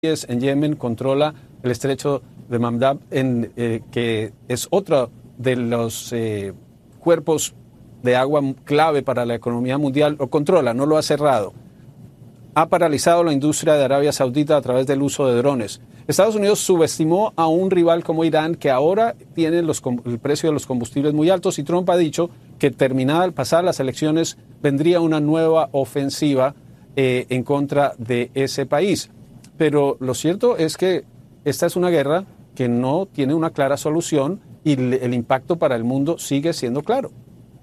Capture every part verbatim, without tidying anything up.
en Yemen, controla el estrecho de Mandab, en, eh, que es otro de los eh, cuerpos de agua clave para la economía mundial. Lo controla, no lo ha cerrado. Ha paralizado la industria de Arabia Saudita a través del uso de drones. Estados Unidos subestimó a un rival como Irán, que ahora tiene los, el precio de los combustibles muy altos, y Trump ha dicho que terminada al pasar las elecciones vendría una nueva ofensiva eh, en contra de ese país. Pero lo cierto es que esta es una guerra que no tiene una clara solución y el impacto para el mundo sigue siendo claro.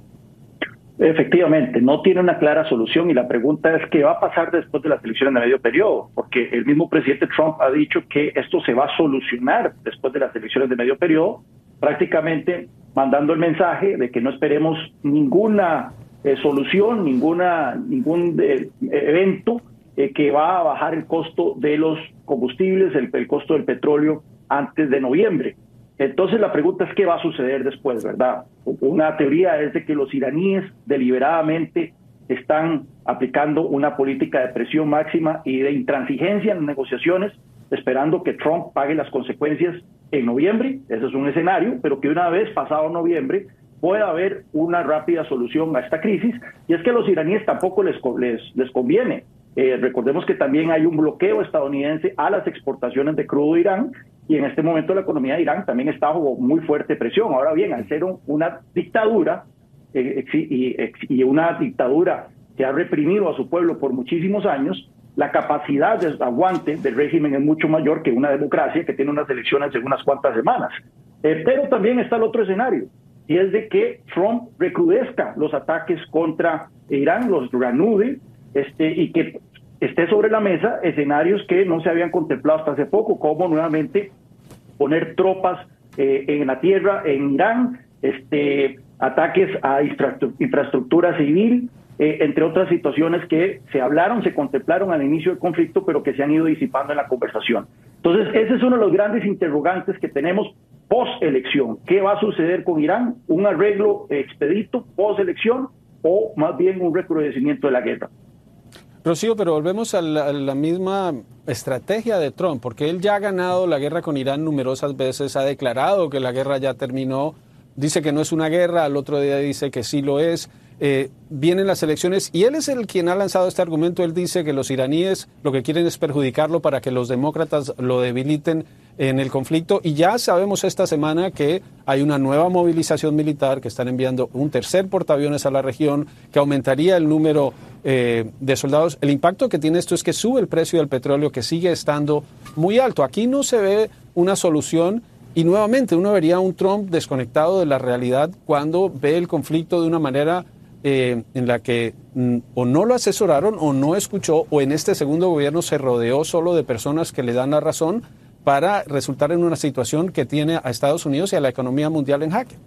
Efectivamente, no tiene una clara solución, y la pregunta es qué va a pasar después de las elecciones de medio periodo, porque el mismo presidente Trump ha dicho que esto se va a solucionar después de las elecciones de medio periodo, prácticamente mandando el mensaje de que no esperemos ninguna eh, solución, ninguna ningún eh, evento eh, que va a bajar el costo de los combustibles, el, el costo del petróleo antes de noviembre. Entonces la pregunta es qué va a suceder después, ¿verdad? Una teoría es de que los iraníes deliberadamente están aplicando una política de presión máxima y de intransigencia en negociaciones, esperando que Trump pague las consecuencias en noviembre. Ese es un escenario, pero que una vez pasado noviembre pueda haber una rápida solución a esta crisis. Y es que a los iraníes tampoco les, les, les conviene. Eh, recordemos que también hay un bloqueo estadounidense a las exportaciones de crudo de Irán, y en este momento la economía de Irán también está bajo muy fuerte presión. Ahora bien, al ser un, una dictadura, eh, y, y una dictadura que ha reprimido a su pueblo por muchísimos años, la capacidad de aguante del régimen es mucho mayor que una democracia que tiene unas elecciones en unas cuantas semanas. Eh, pero también está el otro escenario, y es de que Trump recrudezca los ataques contra Irán, los reanude, este, y que esté sobre la mesa escenarios que no se habían contemplado hasta hace poco, como nuevamente poner tropas eh, en la tierra en Irán, este, ataques a infraestructura civil, eh, entre otras situaciones que se hablaron, se contemplaron al inicio del conflicto, pero que se han ido disipando en la conversación. Entonces, ese es uno de los grandes interrogantes que tenemos post-elección. ¿Qué va a suceder con Irán? ¿Un arreglo expedito post-elección o más bien un recrudecimiento de la guerra? Rocío, pero volvemos a la, a la misma estrategia de Trump, porque él ya ha ganado la guerra con Irán numerosas veces, ha declarado que la guerra ya terminó, dice que no es una guerra, al otro día dice que sí lo es, eh, vienen las elecciones y él es el quien ha lanzado este argumento. Él dice que los iraníes lo que quieren es perjudicarlo para que los demócratas lo debiliten en el conflicto, y ya sabemos esta semana que hay una nueva movilización militar, que están enviando un tercer portaaviones a la región, que aumentaría el número eh, de soldados. El impacto que tiene esto es que sube el precio del petróleo, que sigue estando muy alto. Aquí no se ve una solución, y nuevamente uno vería un Trump desconectado de la realidad cuando ve el conflicto de una manera eh, en la que mm, o no lo asesoraron o no escuchó, o en este segundo gobierno se rodeó solo de personas que le dan la razón, para resultar en una situación que tiene a Estados Unidos y a la economía mundial en jaque.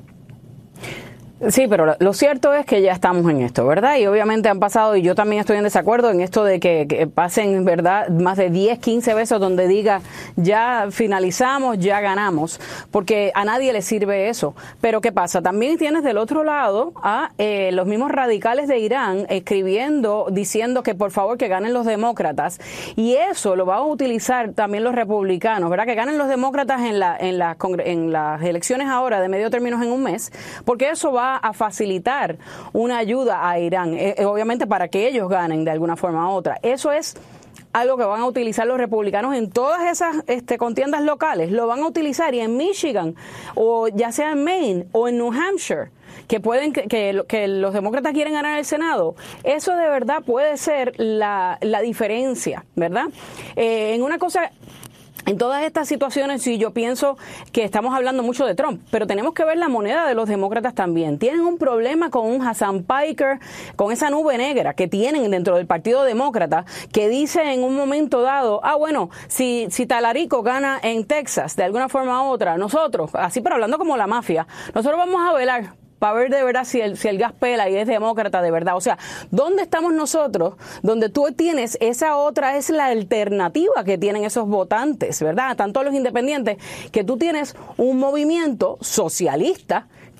Sí, pero lo cierto es que ya estamos en esto, ¿verdad? Y obviamente han pasado, y yo también estoy en desacuerdo en esto de que, que pasen, ¿verdad?, más de diez, quince veces donde diga ya finalizamos, ya ganamos, porque a nadie le sirve eso. Pero ¿qué pasa? También tienes del otro lado a eh, los mismos radicales de Irán escribiendo, diciendo que por favor que ganen los demócratas, y eso lo van a utilizar también los republicanos, ¿verdad? Que ganen los demócratas en, la, en, la, en las elecciones ahora de medio término en un mes, porque eso va a facilitar una ayuda a Irán, eh, obviamente para que ellos ganen de alguna forma u otra. Eso es algo que van a utilizar los republicanos en todas esas este, contiendas locales, lo van a utilizar, y en Michigan, o ya sea en Maine o en New Hampshire, que pueden que, que, que los demócratas quieren ganar el Senado, eso de verdad puede ser la, la diferencia, ¿verdad? Eh, en una cosa... En todas estas situaciones, sí, yo pienso que estamos hablando mucho de Trump, pero tenemos que ver la moneda de los demócratas también. Tienen un problema con un Hassan Piker, con esa nube negra que tienen dentro del Partido Demócrata, que dice en un momento dado, ah, bueno, si, si Talarico gana en Texas, de alguna forma u otra, nosotros, así pero hablando como la mafia, nosotros vamos a velar para ver de verdad si el, si el gas pela y es demócrata de verdad. O sea, ¿dónde estamos nosotros? Donde tú tienes esa otra, es la alternativa que tienen esos votantes, ¿verdad? Tanto los independientes, que tú tienes un movimiento socialista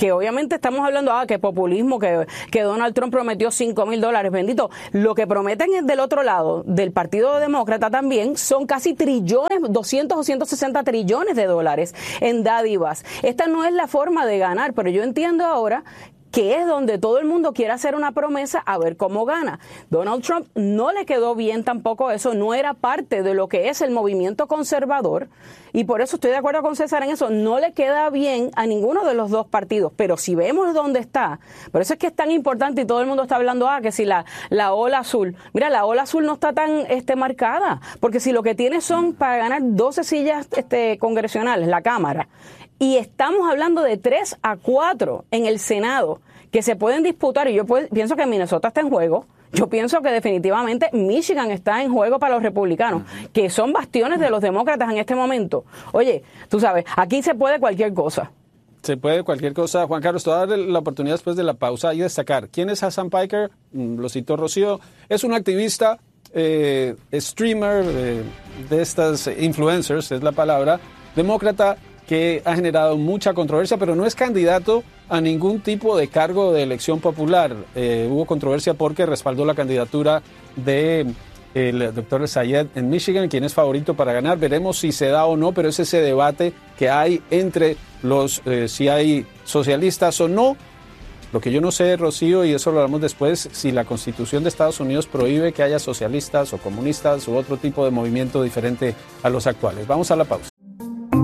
que obviamente estamos hablando, ah, que populismo, que, que Donald Trump prometió cinco mil dólares, bendito. Lo que prometen es del otro lado, del Partido Demócrata también, son casi trillones, doscientos o ciento sesenta trillones de dólares en dádivas. Esta no es la forma de ganar, pero yo entiendo ahora que es donde todo el mundo quiere hacer una promesa a ver cómo gana. Donald Trump no le quedó bien tampoco eso, no era parte de lo que es el movimiento conservador, y por eso estoy de acuerdo con César en eso, no le queda bien a ninguno de los dos partidos, pero si vemos dónde está, por eso es que es tan importante y todo el mundo está hablando, ah, que si la, la ola azul, mira, la ola azul no está tan este, marcada, porque si lo que tiene son para ganar doce sillas este, congresionales, la Cámara, y estamos hablando de tres a cuatro en el Senado que se pueden disputar, y yo pues, pienso que Minnesota está en juego. Yo pienso que definitivamente Michigan está en juego para los republicanos, que son bastiones de los demócratas en este momento. Oye, tú sabes, aquí se puede cualquier cosa. Se puede cualquier cosa. Juan Carlos, te voy a dar la oportunidad después de la pausa y destacar. ¿Quién es Hassan Piker? Lo citó Rocío. Es un activista, eh, streamer, eh, de estas influencers, es la palabra, demócrata, que ha generado mucha controversia, pero no es candidato a ningún tipo de cargo de elección popular. Eh, hubo controversia porque respaldó la candidatura de el doctor Sayed en Michigan, quien es favorito para ganar. Veremos si se da o no, pero es ese debate que hay entre los, eh, si hay socialistas o no. Lo que yo no sé, Rocío, y eso lo hablamos después, si la Constitución de Estados Unidos prohíbe que haya socialistas o comunistas u otro tipo de movimiento diferente a los actuales. Vamos a la pausa.